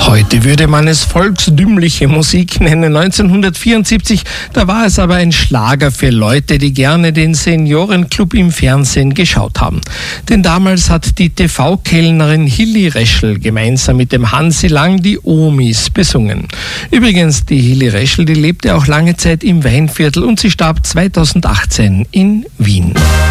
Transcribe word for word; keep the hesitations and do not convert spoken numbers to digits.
Heute würde man es volkstümliche Musik nennen. neunzehnhundertvierundsiebzig, da war es aber ein Schlager für Leute, die gerne den Seniorenclub im Fernsehen geschaut haben. Denn damals hat die T V-Kellnerin Hilly Reschl gemeinsam mit dem Hansi Lang die Omis besungen. Übrigens, die Hilly Reschl, die lebte auch lange Zeit im Weinviertel und sie starb zweitausendachtzehn in Wien.